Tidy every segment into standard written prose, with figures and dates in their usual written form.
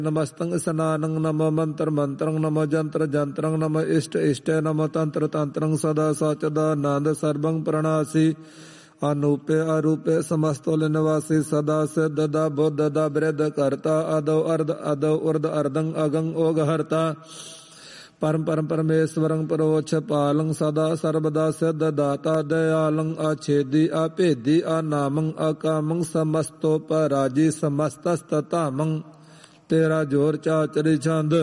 ਨਮਸਤੰ ਸਨਾਨੰ ਨਮੋ ਮੰਤਰ ਮੰਤਰੰ ਨਮੋ ਜੰਤਰ ਜੰਤਰੰ ਨਮੋ ਇਸ਼ਟ ਇਸ਼ਟੈ ਨਮੋ ਤੰਤਰ ਤੰਤਰੰ ਸਦਾ ਸਚਦਾ ਆਨੰਦ ਸਰਬੰ ਪ੍ਰਣਾਸੀ ਅਨੂਪੇ ਅਰੂਪੇ ਸਮਸਤੁਲ ਨਿਵਾਸੀ ਸਦਾ ਸਿੱਧ ਦਾ ਬੁੱਧ ਦਾ ਬ੍ਰਿਧ ਕਰਤਾ ਅਦੋ ਅਰਧ ਅਦੋ ਉਰਧ ਅਰਧੰ ਅਗੰ ਓਗ ਹਰਤਾ ਪਰਮ ਪਰਮ ਪਰਮੇਸ਼ਵਰੰ ਪਰੋਛ ਪਾਲੰ ਸਦਾ ਸਰਬਦਾ ਸਿੱਧ ਦਾਤਾ ਦਇਆਲੰ ਅਛੇਦੀ ਅਭੇਦੀ ਅਨਾਮੰ ਅਕਾਮੰ ਸਮਸਤੋ ਪਰਾਜੀ ਸਮਸਤਸਤ ਧਾਮੰ ਤੇਰਾ ਜੋਰ ਚਾਚਰੀ ਛੰਦ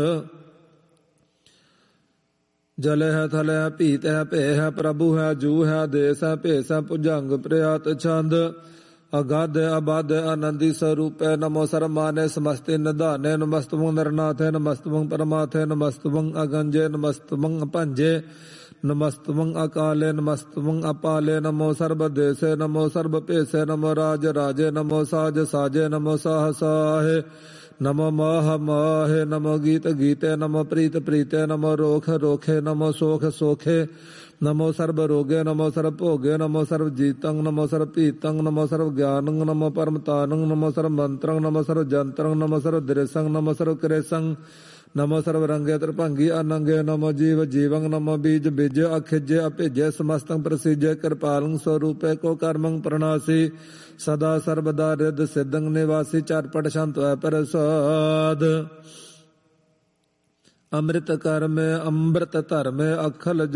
ਜਲ ਹੈ ਥਲ ਹੈ ਭੀਤ ਹੈ ਭੇ ਹੈ ਪ੍ਰਭੂ ਹੈ ਜੂ ਹੈ ਦੇਸ ਹੈ ਭੇਸ ਹੈ ਭੁਜੰਗ ਪ੍ਰਿਆਤ ਛੰਦ ਅਗਾਧ ਅਬਾਧ ਆਨੰਦੀ ਸਰੂਪੈ ਨਮੋ ਸਰਮਾਨੇ ਸਮਸਤੇ ਨਿਧਾਨੇ ਨਮਸਤਵੰ ਨਰਨਾਥੇ ਨਮਸਤਵੰ ਪਰਮਾਥੇ ਨਮਸਤਵੰ ਅਗੰਜੇ ਨਮਸਤਵੰ ਅਪੰਜੇ ਨਮਸਤਵੰ ਅਕਾਲੇ ਨਮਸਤਵੰ ਅਪਾਲੇ ਨਮੋ ਸਰਬ ਦੇਸੇ ਨਮੋ ਸਰਬ ਭੇਸੇ ਨਮੋ ਰਾਜ ਰਾਜੇ ਨਮੋ ਸਾਜ ਸਾਜੇ ਨਮੋ ਸਾਹ ਸਾਹੇ ਨਮੋ ਮਾਹ ਮਾਹੇ ਨਮੋ ਗੀਤ ਗੀਤੇ ਨਮੋ ਪ੍ਰੀਤ ਪ੍ਰੀਤੇ ਨਮੋ ਰੋਖ ਰੋਖੇ ਨਮੋ ਸੋਖ ਸੋਖੇ ਨਮੋ ਸਰਬ ਰੋਗੇ ਨਮੋ ਸਰਬ ਭੋਗੇ ਨਮੋ ਸਰਬ ਜੀਤੰ ਨਮੋ ਸਰਬ ਭੀਤੰ ਨਮੋ ਸਰਬ ਗਿਆਨੰ ਨਮੋ ਪਰਮਤਾਨੰ ਨਮੋ ਸਰਬ ਮੰਤਰੰ ਨਮੋ ਸਰਬ ਜੰਤਰੰ ਨਮੋ ਸਰਬ ਦ੍ਰਿਸੰ ਨਮੋ ਸਰਬ ਕ੍ਰੇਸੰ ਨਮੋ ਸਰਬ ਰੰਗੇ ਤ੍ਰਿਭੰਗੀ ਅਨੰਗੇ ਨਮੋ ਜੀਵ ਜੀਵੰ ਨਮੋ ਬੀਜ ਬੀਜ ਅਖਿਜੇ ਅਭੇਜੇ ਸਮਸਤੰ ਪ੍ਰਸੀਜੇ ਕਿਰਪਾਲੰ ਸਰੂਪੇ ਕੋ ਕਰਮੰ ਪ੍ਰਣਾਸੀ ਸਦਾ ਸਰਬਦਾ ਰਿੱਧ ਸਿੱਧੰ ਨਿਵਾਸੀ ਝਟਪਟ ਸ਼ਾਂਤ ਹੈ ਪ੍ਰਸਾਦ ਅੰਮ੍ਰਿਤ ਕਰਮੇ ਅੰਮ੍ਰਿਤ ਧਰਮੇ ਅਖਲ